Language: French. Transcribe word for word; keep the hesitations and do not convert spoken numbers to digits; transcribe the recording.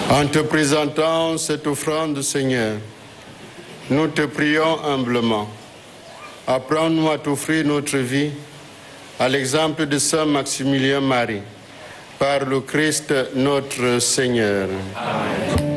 En te présentant cette offrande, Seigneur, nous te prions humblement. Apprends-nous à t'offrir notre vie à l'exemple de Saint Maximilien Marie, par le Christ notre Seigneur. Amen.